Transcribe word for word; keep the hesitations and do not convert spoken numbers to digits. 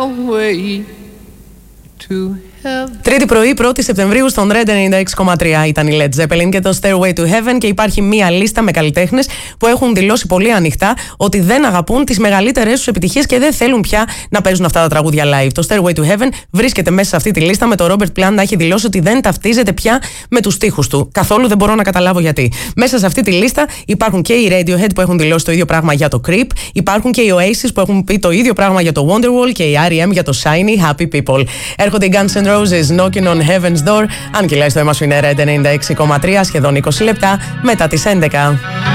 your way to heaven. Τρίτη πρωί, πρώτη Σεπτεμβρίου, στον Red ενενήντα έξι κόμμα τρία ήταν η Led Zeppelin και το Stairway to Heaven. Και υπάρχει μία λίστα με καλλιτέχνες που έχουν δηλώσει πολύ ανοιχτά ότι δεν αγαπούν τις μεγαλύτερες τους επιτυχίες και δεν θέλουν πια να παίζουν αυτά τα τραγούδια live. Το Stairway to Heaven βρίσκεται μέσα σε αυτή τη λίστα, με τον Robert Plant να έχει δηλώσει ότι δεν ταυτίζεται πια με τους στίχους του. Καθόλου δεν μπορώ να καταλάβω γιατί. Μέσα σε αυτή τη λίστα υπάρχουν και οι Radiohead που έχουν δηλώσει το ίδιο πράγμα για το Creep, υπάρχουν και οι Oasis που έχουν πει το ίδιο πράγμα για το Wonderwall και οι αρ ι εμ για το Shiny Happy People. Έρχονται οι Guns N' Roses, Knocking on Heaven's Door. Αν κυλάει στο αίμα σου είναι Red ενενήντα έξι κόμμα τρία, σχεδόν είκοσι λεπτά μετά τις έντεκα.